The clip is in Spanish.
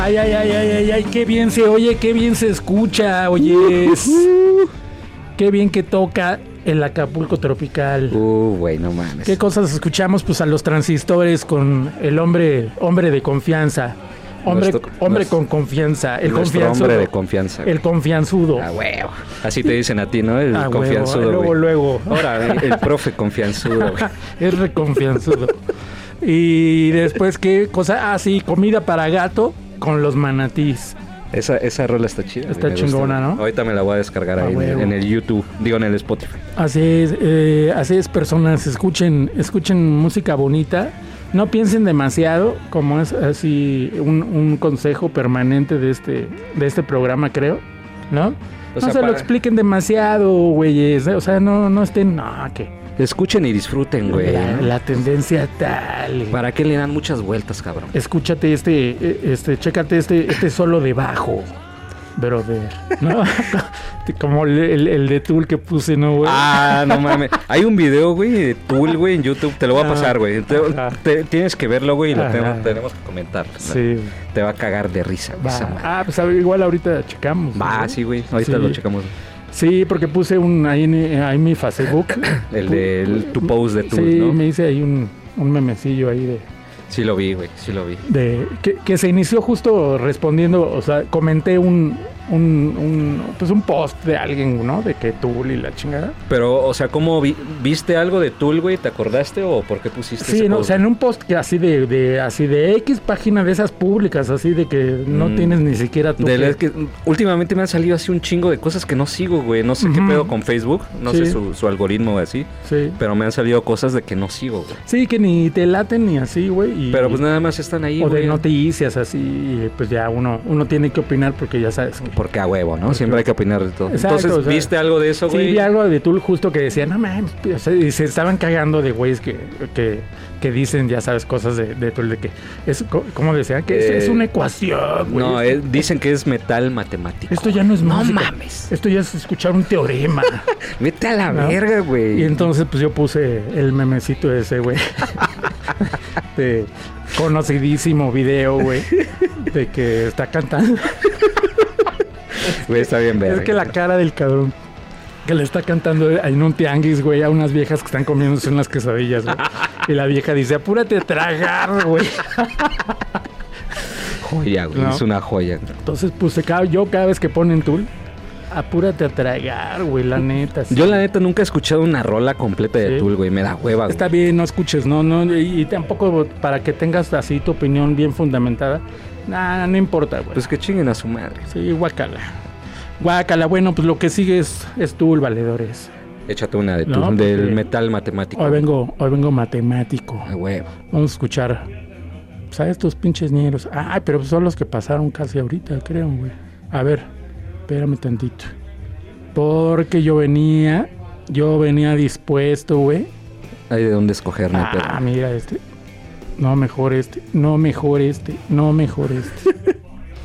Ay, ay, ay, ay, ay, ay, qué bien se oye, qué bien se escucha, oyes. Qué bien que toca el Acapulco tropical. Güey, no mames. ¿Qué cosas escuchamos? Pues a los transistores con el hombre de confianza. Hombre con confianza. El confianzudo. Hombre de confianza. El confianzudo. A huevo. Así te dicen a ti, ¿no? El confianzudo. Huevo, luego. Ahora, el profe confianzudo. Es reconfianzudo. Y después, ¿qué cosa? Ah, sí, comida para gato con los manatís. Esa rola está chida. Está chingona, ¿no? Ahorita me la voy a descargar ahí en el YouTube, en el Spotify. Así es, personas, escuchen música bonita. No piensen demasiado, como es así un consejo permanente de este programa, creo, ¿no? No se lo expliquen demasiado, güeyes. O sea, no estén... No, ¿qué? Escuchen y disfruten, güey. La tendencia tal. ¿Para qué le dan muchas vueltas, cabrón? Escúchate chécate este solo de bajo, brother, ¿no? Como el de Tool que puse, ¿no, güey? Ah, no mames. Hay un video, güey, de Tool, güey, en YouTube. Te lo voy a pasar, güey. Tienes que verlo, güey, y lo tenemos que comentar. Sí. Te va a cagar de risa. Pues igual ahorita checamos. Sí, güey. Ahorita lo checamos. Sí, porque puse ahí en mi Facebook. Tu post de Tool, sí, ¿no? Sí, me hice ahí un memecillo ahí de... Sí lo vi, güey, sí lo vi. Que se inició justo respondiendo, o sea, comenté un post de alguien, ¿no? De que Tool y la chingada. Pero, o sea, ¿cómo viste algo de Tool, güey? ¿Te acordaste o por qué pusiste ese post? O sea, en un post que así de X página de esas públicas, así de que no tienes ni siquiera tú. Que últimamente me han salido así un chingo de cosas que no sigo, güey. No sé qué pedo con Facebook, no sé su algoritmo así. Sí. Pero me han salido cosas de que no sigo, güey. Sí, que ni te laten ni así, güey. Pero pues nada más están ahí, güey. O de noticias así, pues ya uno tiene que opinar porque ya sabes. Porque a huevo, ¿no? Siempre hay que opinar de todo. Exacto, entonces, ¿viste algo de eso, güey? Sí, vi algo de Tool justo que decía, no mames, y se estaban cagando de güeyes que dicen, ya sabes, cosas de Tool, de que es, como decían, que es una ecuación, güey. No, dicen que es metal matemático. Esto ya no es música. No mames. Esto ya es escuchar un teorema. Vete a la verga, güey. Y entonces, pues yo puse el memecito ese, güey. De conocidísimo video, güey, de que está cantando. Güey, está bien verga. Es que la cara del cabrón que le está cantando en un tianguis, güey, a unas viejas que están comiéndose unas quesadillas, güey. Y la vieja dice, apúrate a tragar, güey. Joya, güey, ¿no? Es una joya. Entonces, pues yo cada vez que ponen Tool, apúrate a tragar, güey, la neta. Sí. Yo la neta nunca he escuchado una rola completa de Tool, güey, me da hueva, güey. Está bien, no escuches, no, y tampoco para que tengas así tu opinión bien fundamentada. No importa, güey. Pues que chinguen a su madre. Sí, guácala, bueno, pues lo que sigue es Tool, valedores. Échate una de Tool, del metal matemático. Hoy vengo matemático. Ay, huevo. Vamos a escuchar, pues a estos pinches ñeros. Pero son los que pasaron casi ahorita, creo, güey. A ver, espérame tantito. Porque yo venía dispuesto, güey. Hay de dónde escoger, ¿no? Mira No mejor este.